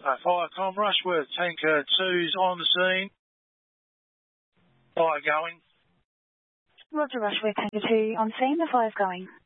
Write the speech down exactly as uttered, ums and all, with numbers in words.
Uh, Firecom Rushworth, Tanker two's on the scene. Fire going. Roger Rushworth, Tanker two on scene, the fire's going.